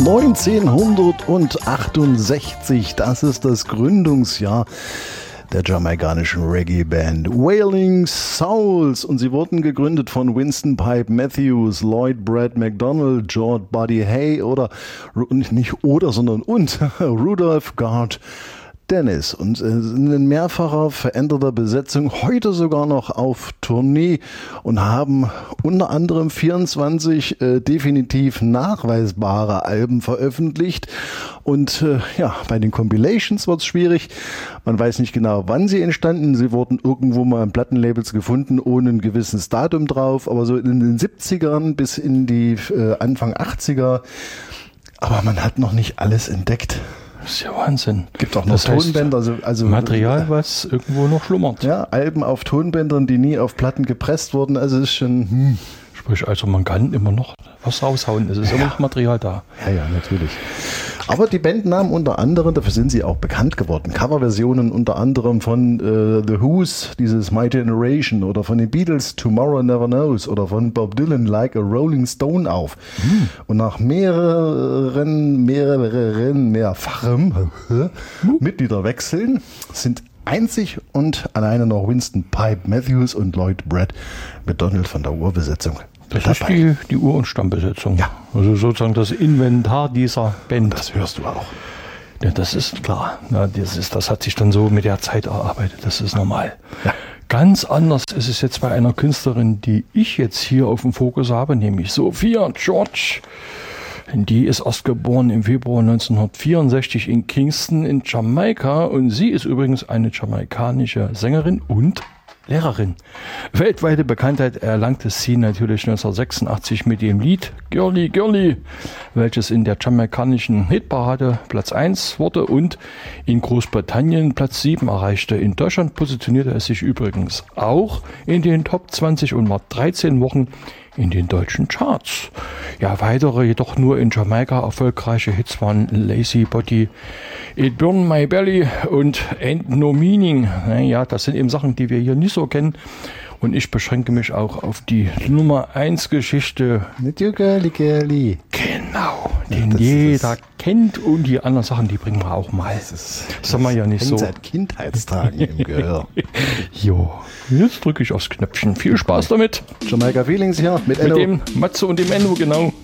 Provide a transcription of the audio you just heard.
1968, das ist das Gründungsjahr der jamaikanischen Reggae-Band Wailing Souls, und sie wurden gegründet von Winston Pipe Matthews, Lloyd Brad McDonald, George Buddy Hay und Rudolph Gard Dennis, und sind in mehrfacher veränderter Besetzung heute sogar noch auf Tournee und haben unter anderem 24 definitiv nachweisbare Alben veröffentlicht. Und bei den Compilations wird es schwierig. Man weiß nicht genau, wann sie entstanden. Sie wurden irgendwo mal in Plattenlabels gefunden, ohne ein gewisses Datum drauf, aber so in den 70ern bis in die Anfang 80er. Aber man hat noch nicht alles entdeckt. Das ist ja Wahnsinn. Gibt auch noch Tonbänder. Also Material, was irgendwo noch schlummert. Ja, Alben auf Tonbändern, die nie auf Platten gepresst wurden. Also es ist schon... Sprich, also man kann immer noch was raushauen. Es ist immer noch Material da. Ja, natürlich. Aber die Band nahm unter anderem, dafür sind sie auch bekannt geworden, Coverversionen unter anderem von The Who's, dieses My Generation, oder von den Beatles Tomorrow Never Knows, oder von Bob Dylan Like a Rolling Stone auf. Und nach mehrfachen Mitgliederwechseln sind einzig und alleine noch Winston Pipe Matthews und Lloyd Brad McDonald von der Urbesetzung. Das ist die Ur- und Stammbesetzung. Ja. Also sozusagen das Inventar dieser Band. Das hörst du auch. Ja, das ist klar. Ja, das hat sich dann so mit der Zeit erarbeitet. Das ist normal. Ja. Ganz anders ist es jetzt bei einer Künstlerin, die ich jetzt hier auf dem Fokus habe, nämlich Sophia George. Die ist erst geboren im Februar 1964 in Kingston in Jamaika, und sie ist übrigens eine jamaikanische Sängerin und Lehrerin. Weltweite Bekanntheit erlangte sie natürlich 1986 mit dem Lied Girly Girly, welches in der jamaikanischen Hitparade Platz 1 wurde und in Großbritannien Platz 7 erreichte. In Deutschland positionierte es sich übrigens auch in den Top 20 und war 13 Wochen in den deutschen Charts. Ja, weitere, jedoch nur in Jamaika erfolgreiche Hits waren Lazy Body, It Burn My Belly und Ain't No Meaning. Naja, das sind eben Sachen, die wir hier nicht so kennen. Und ich beschränke mich auch auf die Nummer 1 Geschichte. Mit You Girly Girly. Genau, den jeder kennt, und die anderen Sachen, die bringen wir auch mal. Das haben wir ja nicht so. Seit Kindheitstagen im Gehör. Jo, jetzt drücke ich aufs Knöpfchen. Viel Spaß damit. Jamaica Feelings hier mit dem Matze und dem Enno, genau.